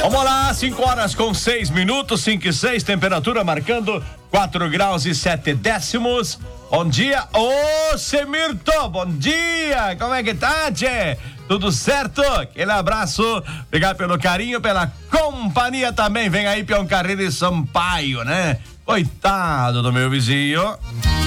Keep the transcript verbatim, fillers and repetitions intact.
Vamos lá, cinco horas com seis minutos, cinco e seis, temperatura marcando quatro graus e sete décimos. Bom dia, ô Semirto, bom dia, como é que tá, tchê? Tudo certo? Aquele abraço, obrigado pelo carinho, pela companhia também. Vem aí, Peão Carreiro e Sampaio, né? Coitado do meu vizinho.